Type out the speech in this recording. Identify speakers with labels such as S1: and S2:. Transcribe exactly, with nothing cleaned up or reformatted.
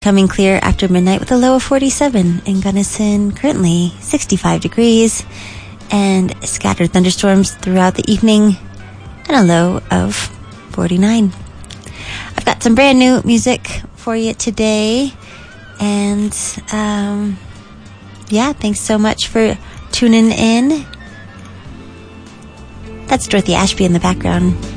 S1: Coming clear after midnight with a low of forty-seven. In Gunnison, currently sixty-five degrees. And scattered thunderstorms throughout the evening. And a low of forty-nine. I've got some brand new music for you today. And, um, yeah, thanks so much for tuning in. That's Dorothy Ashby in the background.